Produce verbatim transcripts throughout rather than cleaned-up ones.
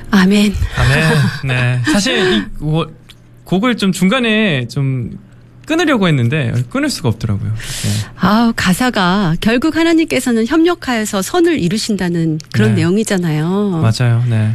아멘. 아멘. 네. 사실 이 곡을 좀 중간에 좀 끊으려고 했는데 끊을 수가 없더라고요. 네. 아, 가사가 결국 하나님께서는 협력하여서 선을 이루신다는 그런 네. 내용이잖아요. 맞아요. 네.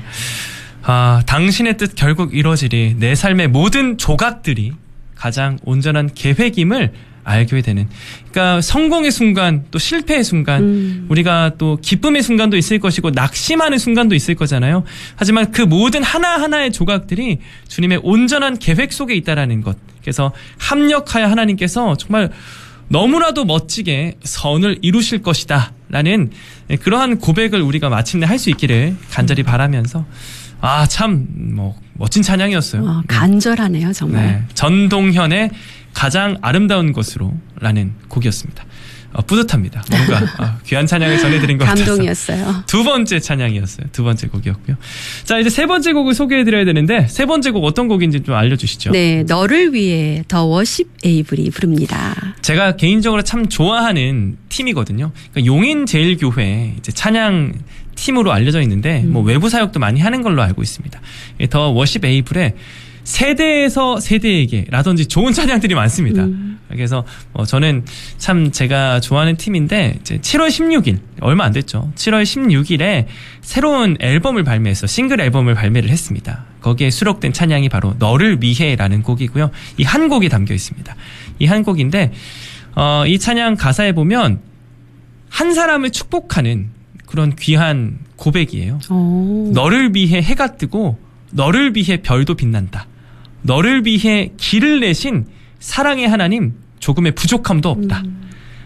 아, 당신의 뜻 결국 이루어지리. 내 삶의 모든 조각들이 가장 온전한 계획임을 알게 되는. 그러니까 성공의 순간, 또 실패의 순간, 음. 우리가 또 기쁨의 순간도 있을 것이고 낙심하는 순간도 있을 거잖아요. 하지만 그 모든 하나하나의 조각들이 주님의 온전한 계획 속에 있다라는 것. 그래서 합력하여 하나님께서 정말 너무나도 멋지게 선을 이루실 것이다 라는 그러한 고백을 우리가 마침내 할 수 있기를 간절히 바라면서 아, 참 뭐 멋진 찬양이었어요. 와, 간절하네요, 정말. 네. 전동현의 가장 아름다운 것으로 라는 곡이었습니다. 어, 뿌듯합니다. 뭔가 어, 귀한 찬양을 전해드린 것 같아서. 감동이었어요. 두 번째 찬양이었어요. 두 번째 곡이었고요. 자, 이제 세 번째 곡을 소개해드려야 되는데 세 번째 곡 어떤 곡인지 좀 알려주시죠. 네, 너를 위해 더 워십 에이블이 부릅니다. 제가 개인적으로 참 좋아하는 팀이거든요. 그러니까 용인제일교회 이제 찬양 팀으로 알려져 있는데 음. 뭐 외부 사역도 많이 하는 걸로 알고 있습니다. 더 워십 에이블에 세대에서 세대에게 라든지 좋은 찬양들이 많습니다. 음. 그래서 어, 저는 참 제가 좋아하는 팀인데 이제 칠월 십육일 얼마 안 됐죠. 칠월 십육일에 새로운 앨범을 발매해서 싱글 앨범을 발매를 했습니다. 거기에 수록된 찬양이 바로 너를 위해라는 곡이고요. 이 한 곡이 담겨 있습니다. 이 한 곡인데 어, 이 찬양 가사에 보면 한 사람을 축복하는 그런 귀한 고백이에요. 오. 너를 위해 해가 뜨고 너를 위해 별도 빛난다. 너를 위해 길을 내신 사랑의 하나님 조금의 부족함도 없다. 음.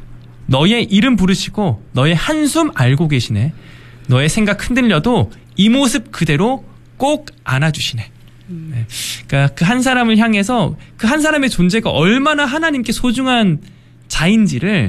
너의 이름 부르시고 너의 한숨 알고 계시네. 너의 생각 흔들려도 이 모습 그대로 꼭 안아주시네. 음. 네. 그러니까 그 한 사람을 향해서 그 한 사람의 존재가 얼마나 하나님께 소중한 자인지를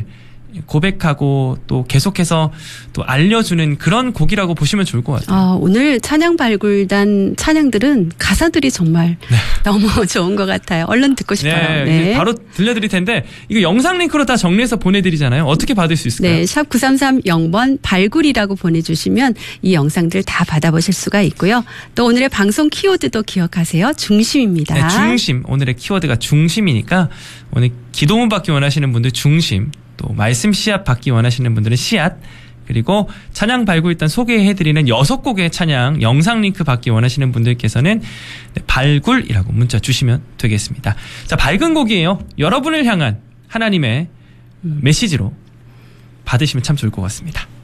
고백하고 또 계속해서 또 알려주는 그런 곡이라고 보시면 좋을 것 같아요. 아, 오늘 찬양 발굴단 찬양들은 가사들이 정말 네. 너무 좋은 것 같아요. 얼른 듣고 싶어요. 네, 네. 바로 들려드릴 텐데 이거 영상 링크로 다 정리해서 보내드리잖아요. 어떻게 받을 수 있을까요? 네, 샵 구삼삼영 번 발굴이라고 보내주시면 이 영상들 다 받아보실 수가 있고요. 또 오늘의 방송 키워드도 기억하세요. 중심입니다. 네, 중심. 오늘의 키워드가 중심이니까 오늘 기도문 받기 원하시는 분들 중심, 또 말씀 씨앗 받기 원하시는 분들은 씨앗, 그리고 찬양 발굴단 소개해드리는 여섯 곡의 찬양 영상 링크 받기 원하시는 분들께서는 네, 발굴이라고 문자 주시면 되겠습니다. 자, 밝은 곡이에요. 여러분을 향한 하나님의 음. 메시지로 받으시면 참 좋을 것 같습니다.